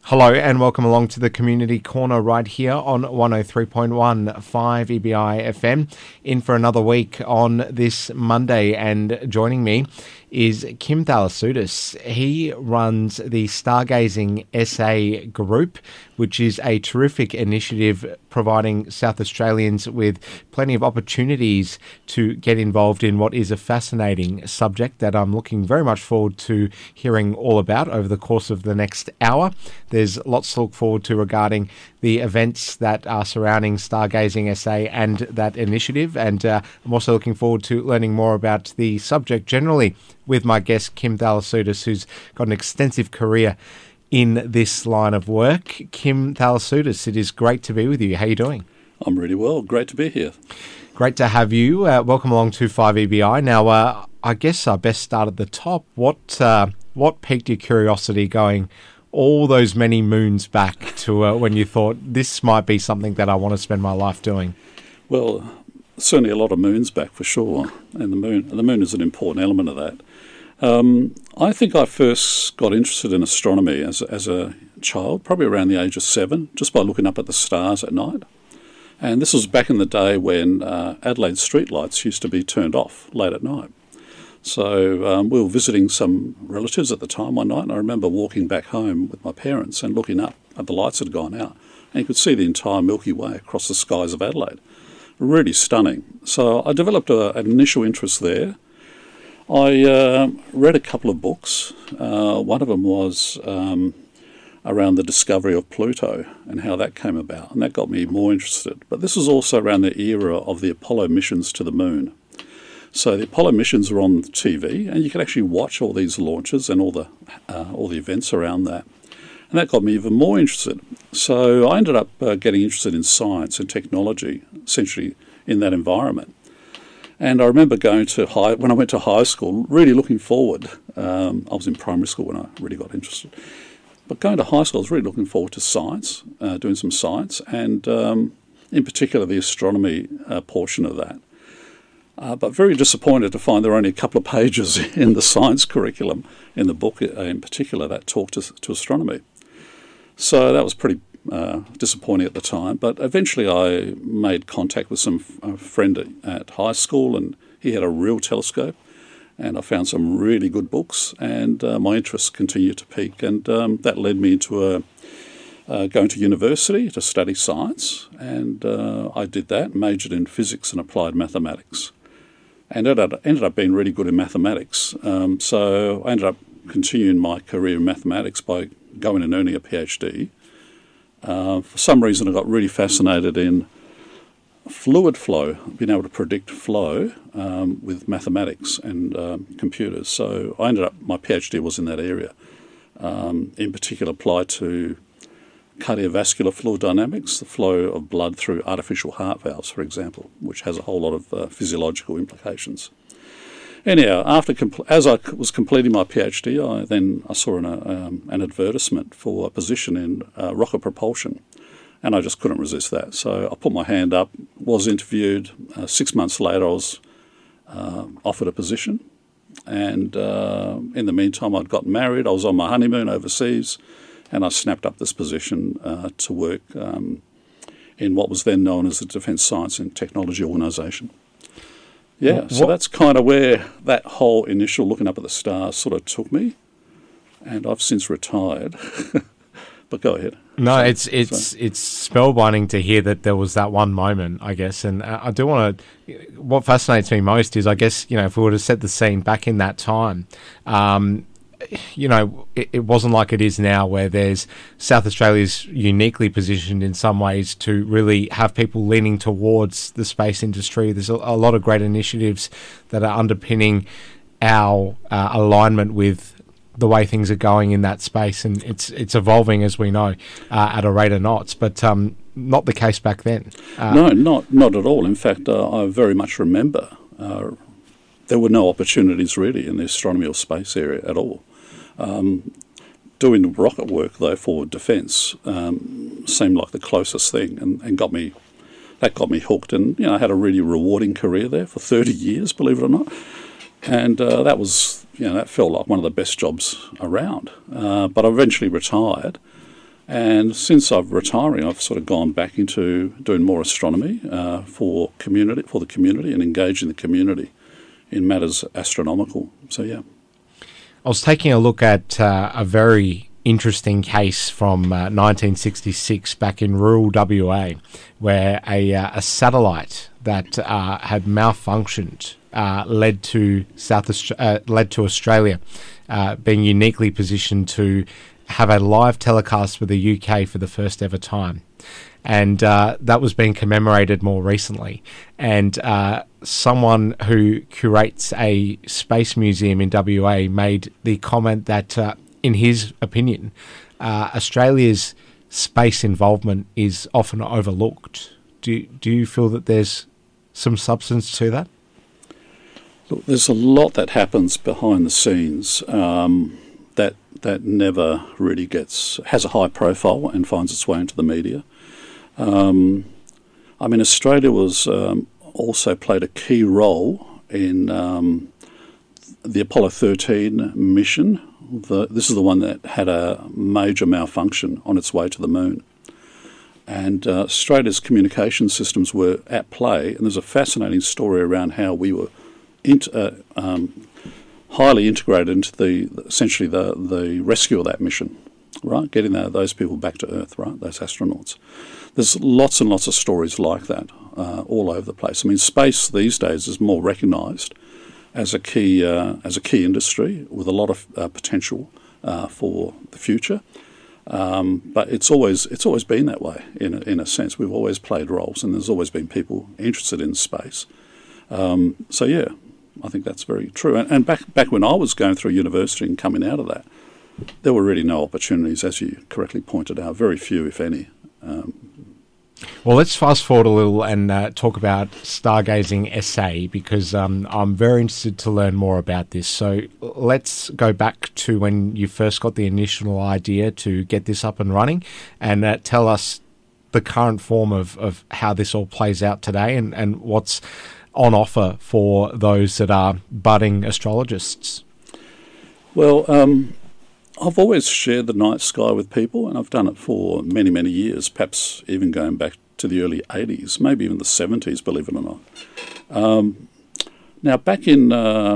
Hello and welcome along to the Community Corner right here on 103.1 5 EBI FM, in for another week on this Monday, and joining me is Kim Thalassoutis. He runs the Stargazing SA Group, which is a terrific initiative providing South Australians with plenty of opportunities to get involved in what is a fascinating subject that I'm looking very much forward to hearing all about over the course of the next hour. There's lots to look forward to regarding the events that are surrounding Stargazing SA and that initiative, and I'm also looking forward to learning more about the subject generally with my guest Kim Thalassoutis, who's got an extensive career in this line of work. Kim Thalassoutis, it is great to be with you. How are you doing? I'm really well. Great to be here. Great to have you. Welcome along to 5EBI. Now, I guess I best start at the top. What piqued your curiosity going all those many moons back to when you thought this might be something that I want to spend my life doing? Well, certainly a lot of moons back for sure, and the moon is an important element of that. I think I first got interested in astronomy as a child, probably around the age of 7, just by looking up at the stars at night. And this was back in the day when Adelaide streetlights used to be turned off late at night. So we were visiting some relatives at the time one night, and I remember walking back home with my parents and looking up at the lights that had gone out, and you could see the entire Milky Way across the skies of Adelaide. Really stunning. So I developed an initial interest there. I read a couple of books. One of them was around the discovery of Pluto and how that came about, and that got me more interested. But this was also around the era of the Apollo missions to the moon. So the Apollo missions were on TV, and you could actually watch all these launches and all the events around that. And that got me even more interested. So I ended up getting interested in science and technology, essentially in that environment. And I remember when I went to high school, really looking forward. I was in primary school when I really got interested. But going to high school, I was really looking forward to science, doing some science, and in particular the astronomy portion of that. But very disappointed to find there were only a couple of pages in the science curriculum in the book in particular that talked to astronomy. So that was pretty disappointing at the time. But eventually I made contact with a friend at high school, and he had a real telescope, and I found some really good books, and my interest continued to peak, and that led me to going to university to study science, and I did that, majored in physics and applied mathematics. And it ended up being really good in mathematics. So I ended up continuing my career in mathematics by going and earning a PhD. For some reason, I got really fascinated in fluid flow, being able to predict flow with mathematics and computers. So my PhD was in that area, in particular applied to cardiovascular fluid dynamics, the flow of blood through artificial heart valves, for example, which has a whole lot of physiological implications. Anyhow, as I was completing my PhD, I saw an advertisement for a position in rocket propulsion, and I just couldn't resist that. So I put my hand up, was interviewed. 6 months later, I was offered a position, and in the meantime, I'd gotten married. I was on my honeymoon overseas, and I snapped up this position to work in what was then known as the Defence Science and Technology Organisation. Yeah, so that's kind of where that whole initial looking up at the stars sort of took me, and I've since retired. But go ahead. No, it's spellbinding to hear that there was that one moment, I guess, and I do want to. What fascinates me most is, I guess, if we were to set the scene back in that time. It wasn't like it is now, where there's South Australia's uniquely positioned in some ways to really have people leaning towards the space industry. There's a lot of great initiatives that are underpinning our alignment with the way things are going in that space, and it's evolving, as we know, at a rate of knots, but not the case back then. No, not at all. In fact, I very much remember there were no opportunities really in the astronomy or space area at all. Doing rocket work, though, for defence seemed like the closest thing, and got me hooked. And I had a really rewarding career there for 30 years, believe it or not. And that felt like one of the best jobs around. But I eventually retired, And since I'm retiring, I've sort of gone back into doing more astronomy for the community, and engaging the community in matters astronomical. So, yeah. I was taking a look at a very interesting case from 1966 back in rural WA, where a satellite that had malfunctioned led to Australia being uniquely positioned to have a live telecast with the UK for the first ever time. And that was being commemorated more recently. And someone who curates a space museum in WA made the comment that, in his opinion, Australia's space involvement is often overlooked. Do you feel that there's some substance to that? Look, there's a lot that happens behind the scenes that never really has a high profile and finds its way into the media. Australia was also played a key role in the Apollo 13 mission. This is the one that had a major malfunction on its way to the moon. And Australia's communication systems were at play, and there's a fascinating story around how we were highly integrated into the rescue of that mission, right? Getting those people back to Earth, right? Those astronauts. There's lots and lots of stories like that all over the place. Space these days is more recognised as a key industry with a lot of potential for the future. But it's always been that way in a sense. We've always played roles, and there's always been people interested in space. So yeah, I think that's very true. And back when I was going through university and coming out of that, there were really no opportunities, as you correctly pointed out, very few, if any. Well, let's fast forward a little and talk about Stargazing SA, because I'm very interested to learn more about this. So let's go back to when you first got the initial idea to get this up and running, and tell us the current form of how this all plays out today, and what's on offer for those that are budding astrologists. Well, I've always shared the night sky with people, and I've done it for many, many years, perhaps even going back to the early 80s, maybe even the 70s, believe it or not. Now, back in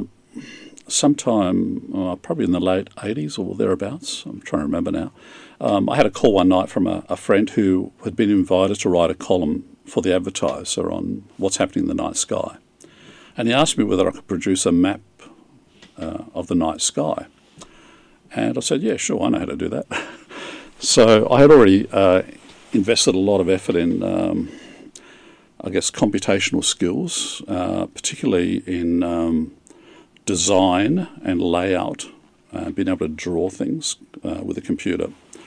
sometime, probably in the late 80s or thereabouts, I'm trying to remember now, I had a call one night from a friend who had been invited to write a column for the Advertiser on what's happening in the night sky. And he asked me whether I could produce a map of the night sky. And I said, yeah, sure, I know how to do that. So I had already invested a lot of effort in, computational skills, particularly in design and layout, being able to draw things with a computer.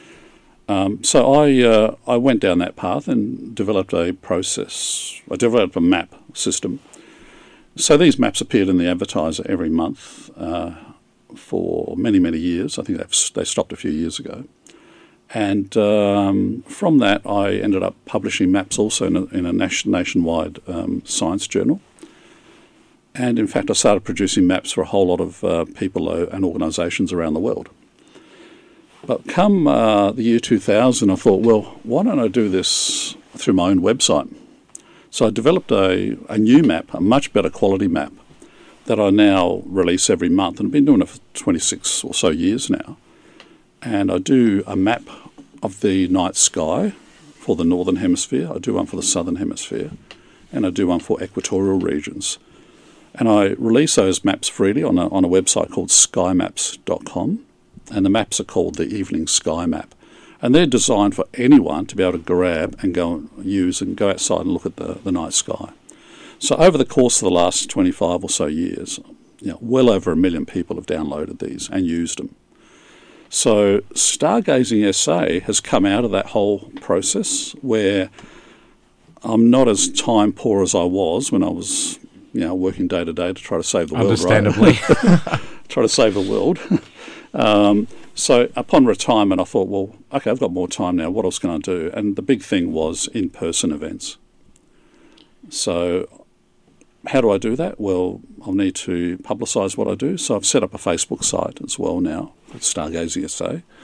So I went down that path and developed a process. I developed a map system. So these maps appeared in the Advertiser every month for many, many years. I think they stopped a few years ago. And from that, I ended up publishing maps also in a nationwide science journal. And in fact, I started producing maps for a whole lot of people and organisations around the world. But come the year 2000, I thought, well, why don't I do this through my own website? So I developed a new map, a much better quality map, that I now release every month. And I've been doing it for 26 or so years now. And I do a map of the night sky for the Northern Hemisphere. I do one for the Southern Hemisphere. And I do one for equatorial regions. And I release those maps freely on a website called skymaps.com. And the maps are called the Evening Sky Map. And they're designed for anyone to be able to grab and go and use and go outside and look at the night sky. So over the course of the last 25 or so years, well over 1 million people have downloaded these and used them. So Stargazing SA has come out of that whole process where I'm not as time poor as I was when I was working day to day to try to save the world. Understandably. Right? Try to save the world. So upon retirement, I thought, well, okay, I've got more time now. What else can I do? And the big thing was in-person events. So how do I do that? Well, I'll need to publicise what I do. So I've set up a Facebook site as well now called Stargazing SA.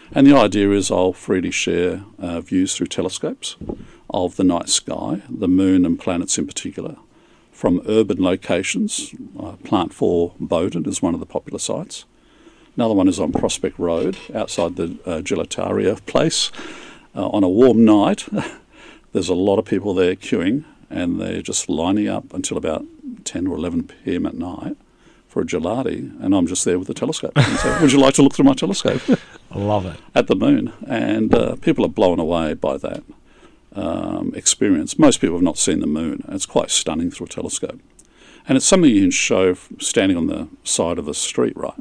And the idea is I'll freely share views through telescopes of the night sky, the moon and planets in particular, from urban locations. Plant 4 Bowden is one of the popular sites. Another one is on Prospect Road, outside the Gelataria place. On a warm night, there's a lot of people there queuing, and they're just lining up until about 10 or 11 p.m. at night for a gelati, and I'm just there with the telescope. And so, would you like to look through my telescope? I love it. At the moon. And people are blown away by that experience. Most people have not seen the moon. It's quite stunning through a telescope. And it's something you can show standing on the side of the street, right?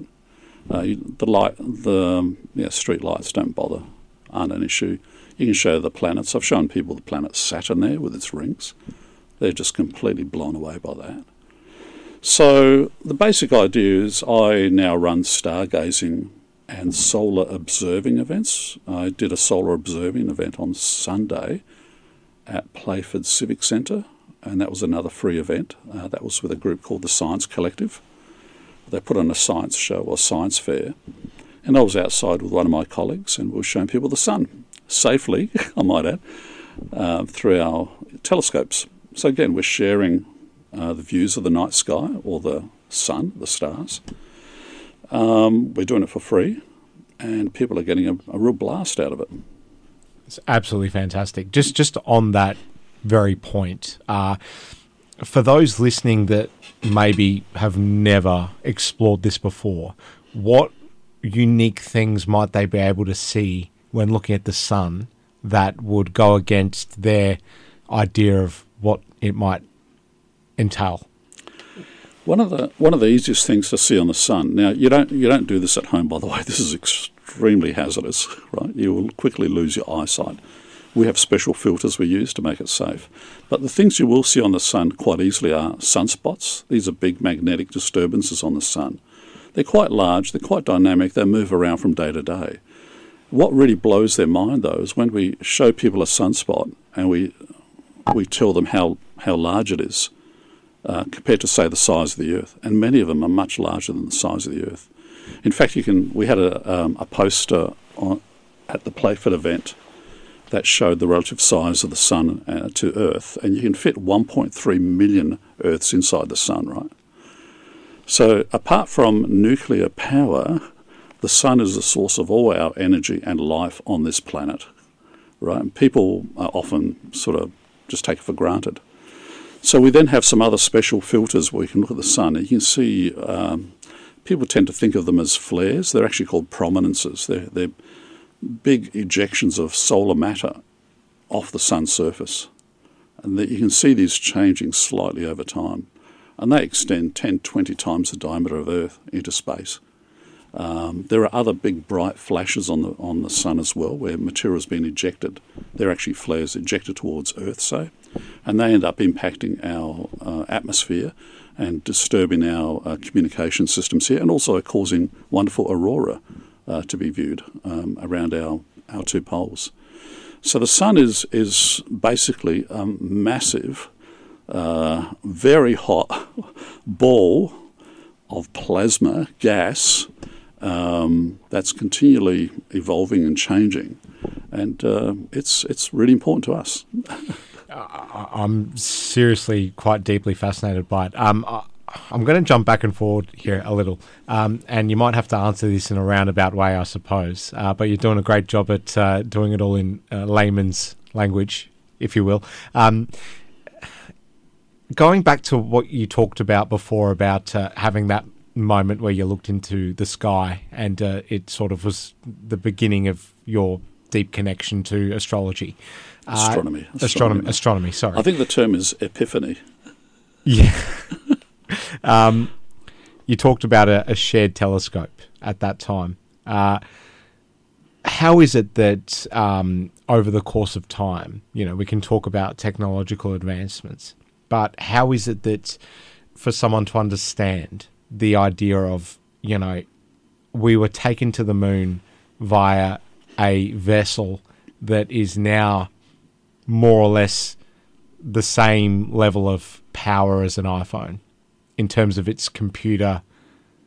Street lights don't bother, aren't an issue. You can show the planets. I've shown people the planet Saturn there with its rings. They're just completely blown away by that. So the basic idea is I now run stargazing and solar observing events. I did a solar observing event on Sunday at Playford Civic Centre, and that was another free event. That was with a group called the Science Collective. They put on a science show or science fair, and I was outside with one of my colleagues, and we were showing people the sun, safely, I might add, through our telescopes. So again, we're sharing the views of the night sky or the sun, the stars. We're doing it for free, and people are getting a real blast out of it. It's absolutely fantastic. Just on that very point, for those listening that maybe have never explored this before, what unique things might they be able to see when looking at the sun that would go against their idea of what it might entail? One of the easiest things to see on the sun. Now, you don't do this at home, by the way. This is extremely hazardous, right? You will quickly lose your eyesight. We have special filters we use to make it safe. But the things you will see on the sun quite easily are sunspots. These are big magnetic disturbances on the sun. They're quite large, they're quite dynamic, they move around from day to day. What really blows their mind, though, is when we show people a sunspot and we tell them how large it is compared to, say, the size of the Earth. And many of them are much larger than the size of the Earth. In fact, we had a poster at the Playford event that showed the relative size of the sun to Earth, and you can fit 1.3 million Earths inside the sun, right? So apart from nuclear power, the sun is the source of all our energy and life on this planet, right? And people often sort of just take it for granted. So we then have some other special filters where you can look at the sun, and you can see people tend to think of them as flares. They're actually called prominences. They're big ejections of solar matter off the sun's surface. And you can see these changing slightly over time. And they extend 10, 20 times the diameter of Earth into space. There are other big bright flashes on the sun as well, where material has been ejected. They're actually flares ejected towards Earth, say, and they end up impacting our atmosphere and disturbing our communication systems here, and also causing wonderful aurora to be viewed around our two poles. So the sun is basically a massive, very hot ball of plasma gas that's continually evolving and changing, and it's really important to us. I'm seriously quite deeply fascinated by it. I'm going to jump back and forward here a little, and you might have to answer this in a roundabout way, I suppose, but you're doing a great job at doing it all in layman's language, if you will. Going back to what you talked about before about having that moment where you looked into the sky and it sort of was the beginning of your deep connection to astrology. Astronomy, sorry. I think the term is epiphany. Yeah. You talked about a shared telescope at that time. How is it that over the course of time, we can talk about technological advancements, but how is it that for someone to understand the idea of, we were taken to the moon via a vessel that is now more or less the same level of power as an iPhone in terms of its computer